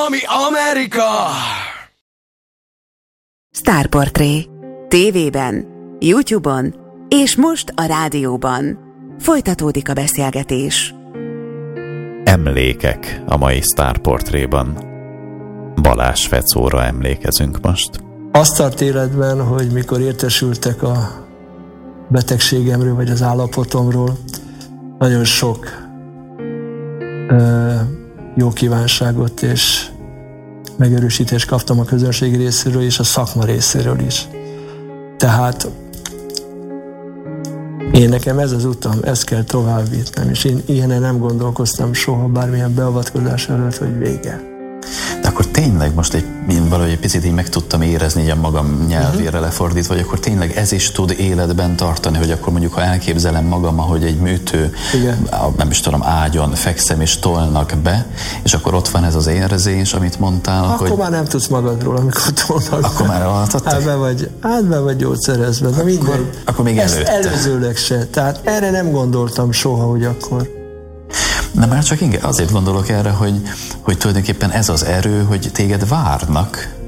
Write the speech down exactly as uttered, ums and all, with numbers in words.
ami Amerika! Sztárportré. Tévében, YouTube-on és most a rádióban. Folytatódik a beszélgetés. Emlékek a mai Sztárportréban. Balázs Fecóra emlékezünk most. Azt tart életben, hogy mikor értesültek a betegségemről, vagy az állapotomról, nagyon sok ö, jó kívánságot és megerősítést kaptam a közönség részéről és a szakma részéről is. Tehát én nekem ez az utam, ezt kell tovább vitnem, és én ilyenen nem gondolkoztam soha bármilyen beavatkozás előtt, hogy vége. De akkor tényleg most egy, én valahogy egy picit így meg tudtam érezni így a magam nyelvére uh-huh. lefordítva, vagy akkor tényleg ez is tud életben tartani, hogy akkor mondjuk, ha elképzelem magam, ahogy egy műtő, igen. nem is tudom, ágyon fekszem és tolnak be, és akkor ott van ez az érzés, amit mondtál, akkor hogy... már nem tudsz magadról, amikor tolnak Akkor be. Már elaltattak? Hát be vagy, hát be vagy gyógyszerezve, de minden. Akkor még ezt előtte. Előzőleg se. Tehát erre nem gondoltam soha, hogy akkor... Na már csak inkább azért gondolok erre, hogy, hogy tulajdonképpen ez az erő, hogy téged várnak,